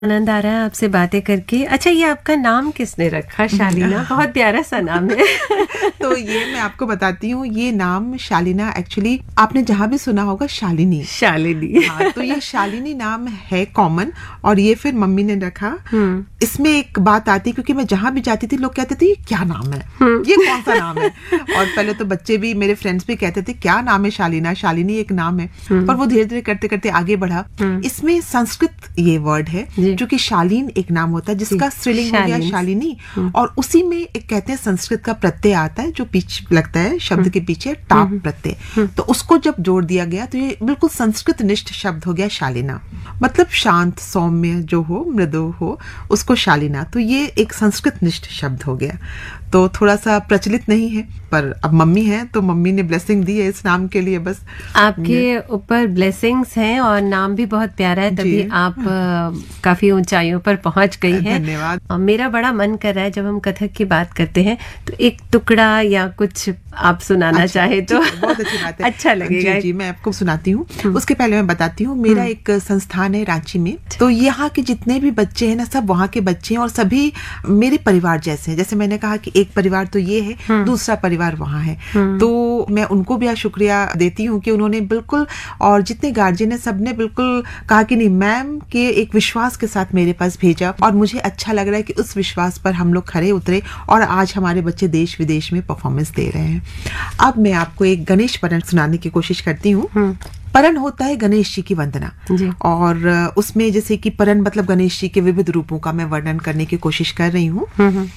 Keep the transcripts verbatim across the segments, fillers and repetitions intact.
आनंद आ रहा है आपसे बातें करके। अच्छा, ये आपका नाम किसने रखा? शालीना, बहुत प्यारा सा नाम है। तो ये मैं आपको बताती हूँ, ये नाम शालीना एक्चुअली आपने जहाँ भी सुना होगा शालिनी शालिनी हाँ, तो ये शालिनी नाम है कॉमन, और ये फिर मम्मी ने रखा। इसमें एक बात आती, क्योंकि मैं जहाँ भी जाती थी लोग कहते थे ये क्या नाम है, ये कौन सा नाम है। और पहले तो बच्चे भी, मेरे फ्रेंड्स भी कहते थे क्या नाम है शालीना, शालिनी एक नाम है। पर वो धीरे धीरे करते करते आगे बढ़ा। इसमें संस्कृत ये वर्ड है, जो कि शालीन एक नाम होता है जिसका स्त्रीलिंग हो गया शालिनी, और उसी में एक कहते हैं संस्कृत का प्रत्यय आता है जो पीछे लगता है शब्द के पीछे, टाप प्रत्यय। तो उसको जब जोड़ दिया गया तो ये बिल्कुल संस्कृत निष्ठ शब्द हो गया शालीना, मतलब शांत सौम्य जो हो, मृदु हो, उसको शालीना। तो ये एक संस्कृत निष्ठ शब्द हो गया। तो थोड़ा सा प्रचलित नहीं है, पर अब मम्मी है तो मम्मी ने ब्लेसिंग दी है इस नाम के लिए। बस आपके ऊपर ब्लेसिंग्स हैं और नाम भी बहुत प्यारा है, तभी आप काफी ऊंचाइयों पर पहुंच गई हैं। धन्यवाद। मेरा बड़ा मन कर रहा है, जब हम कथक की बात करते हैं तो एक टुकड़ा या कुछ आप सुनाना अच्छा, चाहे तो बहुत अच्छी बात है। अच्छा लगेगा। जी, जी, मैं आपको सुनाती हूँ। उसके पहले मैं बताती हूँ, मेरा एक संस्थान है रांची में, तो यहाँ के जितने भी बच्चे हैं ना, सब वहाँ के बच्चे हैं और सभी मेरे परिवार जैसे हैं। जैसे मैंने कहा कि एक परिवार तो ये है, दूसरा परिवार वहाँ है, तो मैं उनको भी शुक्रिया देती हूँ कि उन्होंने बिल्कुल, और जितने गार्जियन है सबने बिल्कुल कहा कि नहीं, मैम के एक विश्वास के साथ मेरे पास भेजा, और मुझे अच्छा लग रहा है कि उस विश्वास पर हम लोग खरे उतरे और आज हमारे बच्चे देश विदेश में परफॉर्मेंस दे रहे हैं। अब मैं आपको एक गणेश परन सुनाने की कोशिश करती हूँ। परन होता है गणेश जी की वंदना, और उसमें जैसे कि परन मतलब गणेश जी के विविध रूपों का मैं वर्णन करने की कोशिश कर रही हूँ।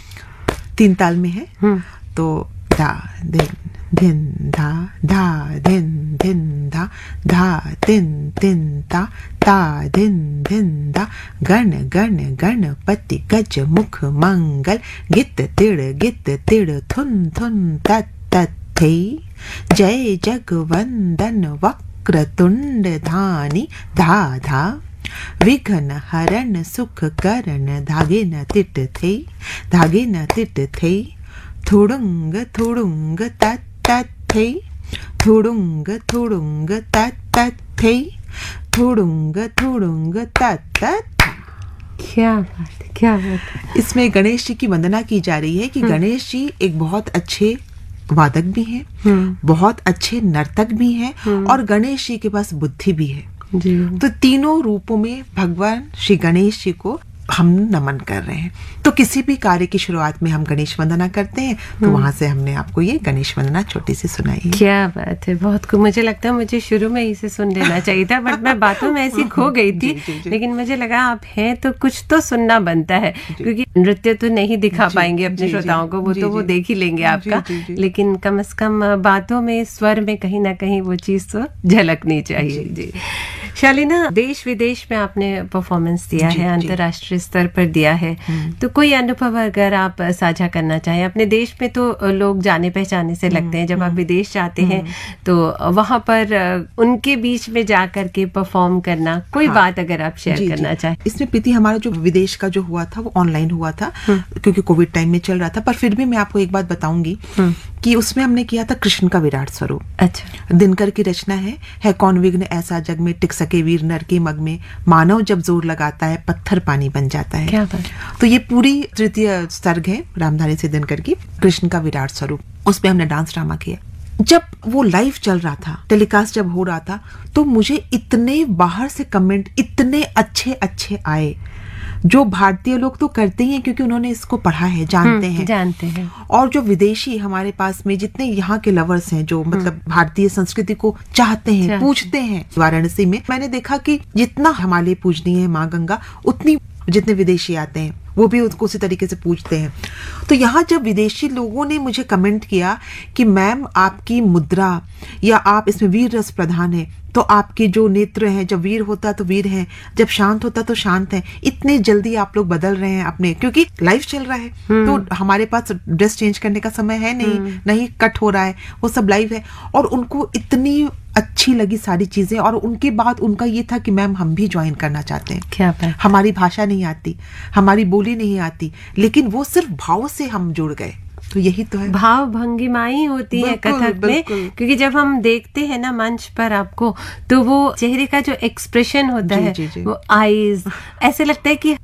तीन ताल में है, तो धा दिन धिन धा धा धिन धिन धा धा तिन तिन ता ता धिन धिन धा गण गण गणपति गज मुख मंगल गित तिड़ गित तिड़ थुन थुन तत् तत् थे जय जगवंदन वक्रतुंड धानी धा धा विघ्न हरण सुख करण धागे न तिट थे धागे न तिट थे थुडुंग थुडुंग तत् तत् थे थुडुंग थुडुंग तत् तत् थे थुडुंग थुडुंग तत् तत्। क्या बात है, क्या बात है। इसमें गणेश जी की वंदना की जा रही है कि गणेश जी एक बहुत अच्छे वादक भी हैं, बहुत अच्छे नर्तक भी हैं, और गणेश जी के पास बुद्धि भी है जी। तो तीनों रूपों में भगवान श्री गणेश जी को हम नमन कर रहे हैं। तो किसी भी कार्य की शुरुआत में हम गणेश वंदना करते हैं, तो वहां से हमने आपको ये गणेश वंदना छोटी सी सुनाई है। क्या बात है, बहुत को मुझे लगता है मुझे शुरू में इसे सुन लेना चाहिए था, बट मैं बातों में ऐसी खो गई थी। जी, जी, जी। लेकिन मुझे लगा आप हैं तो कुछ तो सुनना बनता है, क्योंकि नृत्य तो नहीं दिखा जी, पाएंगे अपने श्रोताओं को, वो जी, तो जी, वो देख ही लेंगे आपका जी, जी, जी। लेकिन कम से कम बातों में, स्वर में कहीं ना कहीं वो चीज तो झलकनी चाहिए। जी, शालीना, देश विदेश में आपने परफॉर्मेंस दिया है, अंतर्राष्ट्रीय स्तर पर दिया है, तो कोई अनुभव अगर आप साझा करना चाहें? अपने देश में तो लोग जाने पहचाने से लगते हैं, जब आप विदेश जाते हैं तो वहां पर उनके बीच में जा करके परफॉर्म करना, कोई हाँ, बात अगर आप शेयर करना चाहें? इसमें प्रीति, हमारा जो विदेश का जो हुआ था वो ऑनलाइन हुआ था, क्योंकि कोविड टाइम में चल रहा था, पर फिर भी मैं आपको एक बात बताऊंगी कि उसमें हमने किया था कृष्ण का विराट स्वरूप। अच्छा। दिनकर की रचना है है कौन विघ्न ऐसा जग में टिक सके वीर नर के मग में, मानव जब जोर लगाता है पत्थर पानी बन जाता है। क्या बात? तो ये पूरी तृतीय सर्ग है रामधारी से दिनकर की, कृष्ण का विराट स्वरूप। उसमें हमने डांस ड्रामा किया। जब वो लाइव चल रहा था, टेलीकास्ट जब हो रहा था, तो मुझे इतने बाहर से कमेंट इतने अच्छे अच्छे आए, जो भारतीय लोग तो करते ही हैं क्योंकि उन्होंने इसको पढ़ा है, जानते हैं जानते हैं और जो विदेशी हमारे पास में जितने यहाँ के लवर्स हैं, जो मतलब भारतीय संस्कृति को चाहते हैं, पूछते हैं। वाराणसी में मैंने देखा कि जितना हिमालय पूजनीय है माँ गंगा, उतनी जितने विदेशी आते हैं वो भी उसको उसी तरीके से पूछते हैं। तो यहाँ जब विदेशी लोगों ने मुझे कमेंट किया कि मैम आपकी मुद्रा या आप इसमें वीर रस प्रधान है, तो आपके जो नेत्र हैं, जब वीर होता तो वीर हैं, जब शांत होता तो शांत हैं, इतने जल्दी आप लोग बदल रहे हैं अपने, क्योंकि लाइव चल रहा है तो हमारे पास ड्रेस चेंज करने का समय है नहीं, नहीं कट हो रहा है, वो सब लाइव है। और उनको इतनी अच्छी लगी सारी चीजें, और उनके बाद उनका ये था कि मैम हम भी ज्वाइन करना चाहते हैं। क्या बात? हमारी भाषा नहीं आती, हमारी बोली नहीं आती, लेकिन वो सिर्फ भाव से हम जुड़ गए। तो यही तो है, भाव भंगिमाएं होती है कथक में, क्योंकि जब हम देखते हैं ना मंच पर आपको, तो वो चेहरे का जो एक्सप्रेशन होता जी, है, जी, जी. वो आईज, ऐसे लगता है कि